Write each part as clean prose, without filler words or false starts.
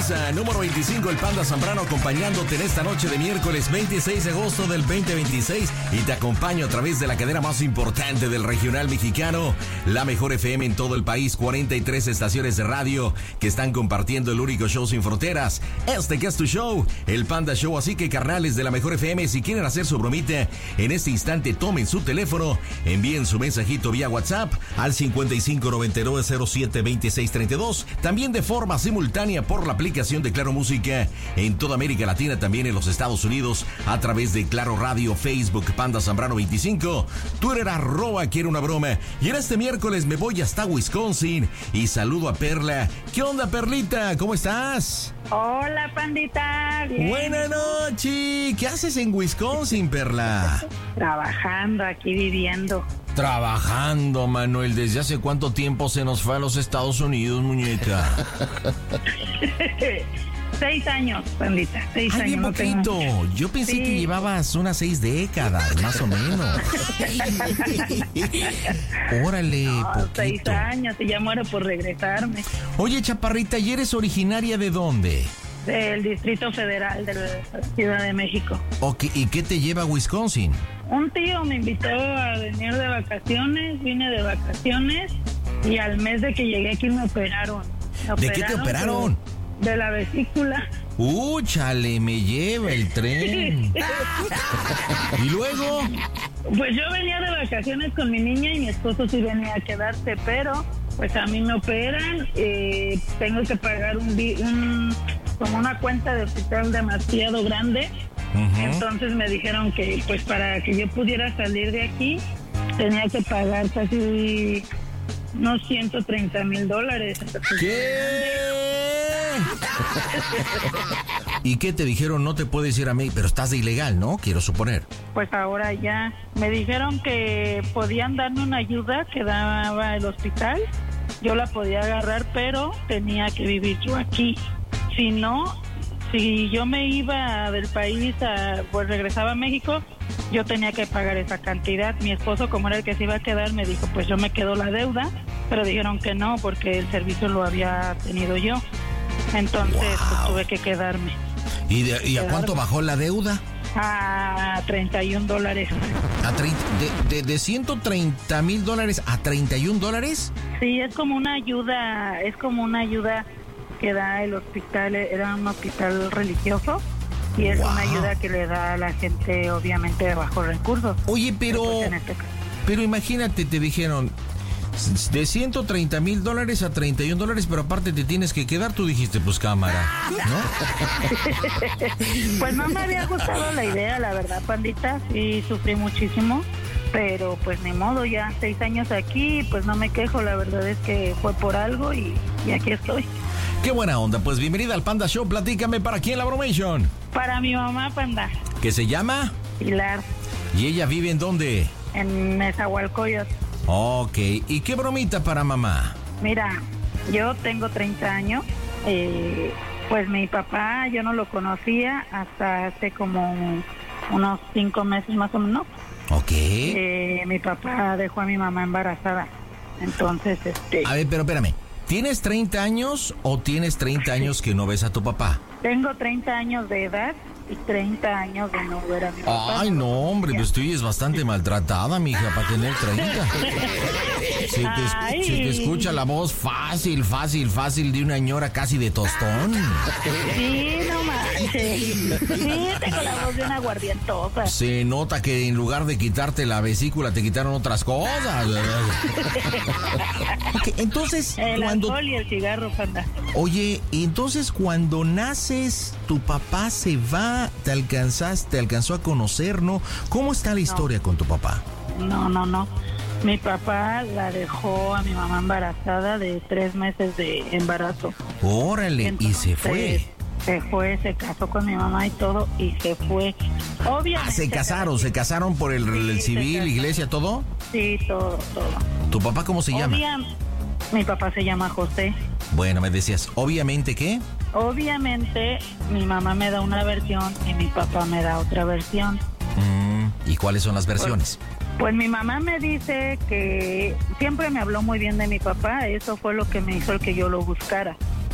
Televisa, número 25, el Panda Zambrano, acompañándote en esta noche de miércoles 26 de agosto del 2026. Y te acompaño a través de la cadena más importante del regional mexicano, la mejor FM en todo el país, 43 estaciones de radio que están compartiendo el único show sin fronteras. Este que es tu show, el Panda Show. Así que, carnales de la mejor FM, si quieren hacer su bromita, en este instante tomen su teléfono, envíen su mensajito vía WhatsApp al 5599072632. También de forma simultánea por la aplicación de Claro Música en toda América Latina, también en los Estados Unidos a través de Claro Radio, Facebook Panda Zambrano 25, Twitter @quiero una broma. Y en este miércoles me voy hasta Wisconsin y saludo a Perla. ¿Qué onda, Perlita? ¿Cómo estás? Hola, Pandita. Bien. Buenas noches. ¿Qué haces en Wisconsin, Perla? Trabajando, aquí viviendo. Trabajando, Manuel. ¿Desde hace cuánto tiempo se nos fue a los Estados Unidos, muñeca? 6 años, Pandita. 6 años. Bien poquito. Yo pensé que llevabas unas 6 décadas, más o menos. Órale, poquito. 6 años y ya muero por regresarme. Oye, chaparrita, ¿y eres originaria de dónde? Del Distrito Federal de la Ciudad de México. Okay, ¿y qué te lleva a Wisconsin? Un tío me invitó a venir de vacaciones, vine de vacaciones y al mes de que llegué aquí me operaron. ¿De qué te operaron? De la vesícula. Chale, me lleva el tren. ¿Y luego? Pues yo venía de vacaciones con mi niña y mi esposo sí venía a quedarse, pero pues a mí me operan, tengo que pagar como una cuenta de hospital demasiado grande. Entonces me dijeron que pues para que yo pudiera salir de aquí tenía que pagar casi unos $130,000. ¿Qué? ¿Y qué te dijeron? No te puedes ir a México, pero estás de ilegal, ¿no? Quiero suponer. Pues ahora ya me dijeron que podían darme una ayuda que daba el hospital. Yo la podía agarrar, pero tenía que vivir yo aquí. Si no, si yo me iba del país, pues regresaba a México, yo tenía que pagar esa cantidad. Mi esposo, como era el que se iba a quedar, me dijo, pues yo me quedo la deuda, pero dijeron que no, porque el servicio lo había tenido yo. Entonces, pues tuve que quedarme. ¿Y a cuánto bajó la deuda? A $31. ¿De $130,000 a $31? Sí, es como una ayuda que da el hospital, era un hospital religioso y es una ayuda que le da a la gente obviamente de bajos recursos. Oye, pero imagínate, te dijeron de $130,000 a $31, pero aparte te tienes que quedar, tú dijiste, pues cámara, ¿no? Pues no me había gustado la idea, la verdad, Pandita, sí sufrí muchísimo, pero pues ni modo, ya 6 años aquí, pues no me quejo, la verdad es que fue por algo y aquí estoy. Qué buena onda, pues bienvenida al Panda Show, platícame, ¿para quién la bromation? Para mi mamá, Panda. ¿Qué se llama? Pilar. ¿Y ella vive en dónde? En Nezahualcóyotl. Ok, ¿y qué bromita para mamá? Mira, yo tengo 30 años, pues mi papá yo no lo conocía hasta hace como unos 5 meses más o menos. Ok. Mi papá dejó a mi mamá embarazada, entonces A ver, pero espérame, ¿tienes 30 años o tienes 30 años que no ves a tu papá? Tengo 30 años de edad y 30 años de no ver a mi papá. Ay, no, hombre, pues tú es bastante maltratada, mija, para tener 30. Se te escucha la voz fácil de una ñora casi de tostón. Sí, no manches. Sí, tengo la voz de una aguardientosa. Se nota que en lugar de quitarte la vesícula te quitaron otras cosas. Okay, entonces, el alcohol y el cigarro, Panda. Oye, entonces cuando naces, tu papá se va, te alcanzó a conocer, ¿no? ¿Cómo está la historia con tu papá? No. Mi papá la dejó a mi mamá embarazada de 3 meses de embarazo. Órale, entonces, y se fue. Se fue, se casó con mi mamá y todo, y se fue. Obviamente. ¿Se casaron por el civil, iglesia, todo? Sí, todo. ¿Tu papá cómo se llama? Mi papá se llama José. Bueno, me decías, ¿obviamente qué? Obviamente, mi mamá me da una versión y mi papá me da otra versión. ¿Y cuáles son las versiones? Pues mi mamá me dice que siempre me habló muy bien de mi papá, eso fue lo que me hizo el que yo lo buscara.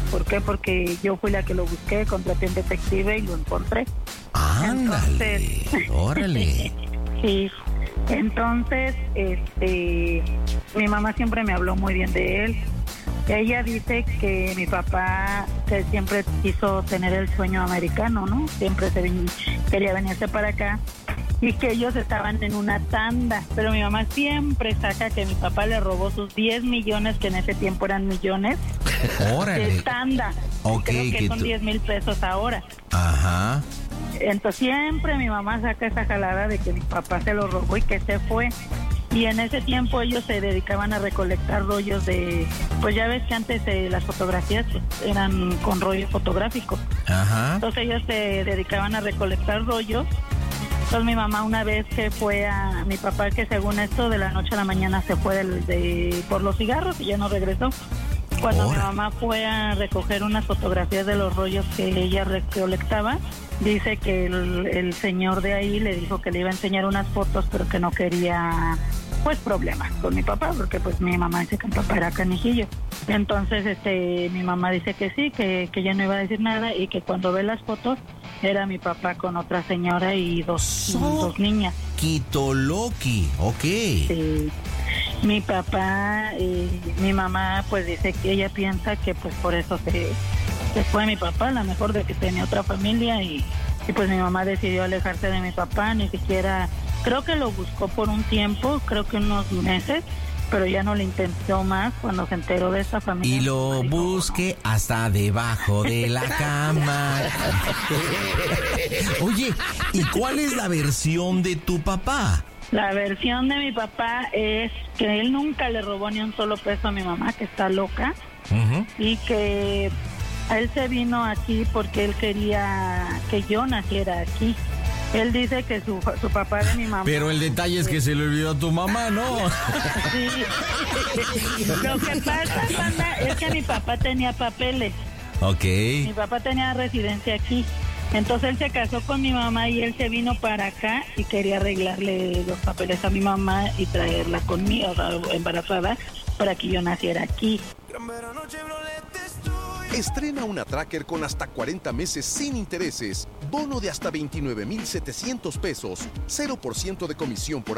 ¿Por qué? Porque yo fui la que lo busqué, contraté un detective y lo encontré. Ándale, órale. Sí, entonces, mi mamá siempre me habló muy bien de él. Ella dice que mi papá que siempre quiso tener el sueño americano, ¿no? Siempre quería venirse para acá y que ellos estaban en una tanda, pero mi mamá siempre saca que mi papá le robó sus 10 millones, que en ese tiempo eran millones, Órale. de tanda. Okay, creo que son 10,000 pesos ahora. Ajá. Entonces siempre mi mamá saca esa jalada de que mi papá se lo robó y que se fue. Y en ese tiempo ellos se dedicaban a recolectar rollos de... Pues ya ves que antes las fotografías pues, eran con rollo fotográfico. Ajá. Entonces ellos se dedicaban a recolectar rollos. Entonces mi mamá una vez que fue a... Mi papá que según esto de la noche a la mañana se fue por los cigarros y ya no regresó. Cuando mi mamá fue a recoger unas fotografías de los rollos que ella recolectaba, dice que el señor de ahí le dijo que le iba a enseñar unas fotos, pero que no quería, pues, problemas con mi papá, porque pues mi mamá dice que mi papá era canijillo. Entonces, mi mamá dice que sí, que ya no iba a decir nada y que cuando ve las fotos era mi papá con otra señora y dos niñas. Kitoloki, ok. Sí. Mi papá y mi mamá pues dice que ella piensa que pues por eso se fue mi papá, a lo mejor de que tenía otra familia y pues mi mamá decidió alejarse de mi papá, ni siquiera, creo que lo buscó por un tiempo, creo que unos meses, pero ya no le intentó más cuando se enteró de esta familia. Y lo busque hasta debajo de la cama. Oye, ¿y cuál es la versión de tu papá? La versión de mi papá es que él nunca le robó ni un solo peso a mi mamá, que está loca, y que él se vino aquí porque él quería que yo naciera aquí. Él dice que su papá de mi mamá... Pero el detalle es que se le olvidó a tu mamá, ¿no? Sí. Lo que pasa, Panda, es que mi papá tenía papeles. Ok. Mi papá tenía residencia aquí. Entonces él se casó con mi mamá y él se vino para acá y quería arreglarle los papeles a mi mamá y traerla conmigo, o sea, embarazada, para que yo naciera aquí. Estrena una Tracker con hasta 40 meses sin intereses, bono de hasta 29,700 pesos, 0% de comisión por